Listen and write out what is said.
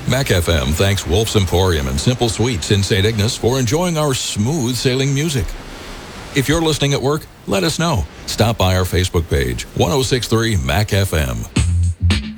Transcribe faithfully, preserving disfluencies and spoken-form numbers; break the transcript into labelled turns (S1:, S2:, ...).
S1: Mac F M thanks Wolf's Emporium and Simple Sweets in Saint Ignace for enjoying our smooth sailing music. If you're listening at work, let us know. Stop by our Facebook page, one oh six point three Mac F M.